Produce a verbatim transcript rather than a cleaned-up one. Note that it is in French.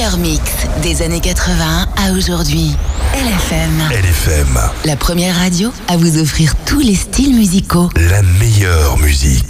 meilleur mix des années quatre-vingts à aujourd'hui. L F M. L F M. La première radio à vous offrir tous les styles musicaux. La meilleure musique.